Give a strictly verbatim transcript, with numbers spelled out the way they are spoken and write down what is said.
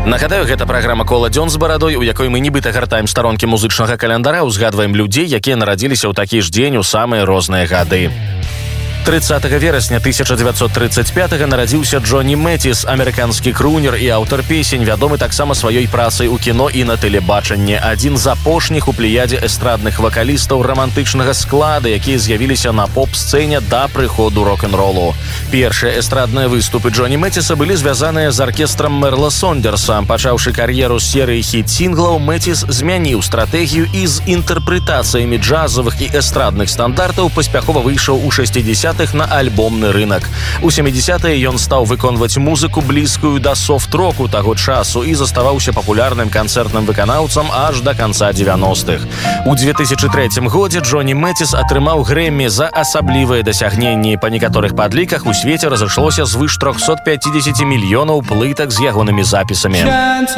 Нагадаю, гэта праграма «Кола дзён з барадой», у якой мы нібыта гартаем старонкі музычнага календара, узгадваем людзей, якія нарадзіліся ў такі ж дзень у самыя розныя гады. трыццатага верасня тысяча дзевяцьсот тридцать пятага нарадзіўся Джонні Мэтіс, амерыканскі крунер і аўтар песень, вядомы таксама сваёй працай у кіно і на тэлебачанні. Адзін з апошніх у плеядзе эстрадных вакалістаў рамантычнага склада, якія з'явіліся на поп-сцэне да прыходу рок-н-ролу. Першыя эстрадныя выступы Джонні Мэтіса былі звязаныя з аркестрам Мерла Сондерса. Пачаўшы кар'еру з серыі хіт-сінглаў, Мэтіс змяніў стратэгію і з інтэрпрэтацыямі джазавых і эстрадных стандартаў паспяхова выйшаў у шэсцідзесятых на альбомны рынок. У сямідзесятыя ён стаў выконваць музыку блізкую да софт-року таго часу і заставаўся папулярным канцэртным выканаўцам аж да канца дзевяностых. У две тысячи третьем годзе Джонні Мэтіс атрымаў Грэммі за асаблівыя дасягненні. Па некаторых падліках у свеце разышлося звыш триста пятьдесят мільёнаў плытак з ягонымі запісамі.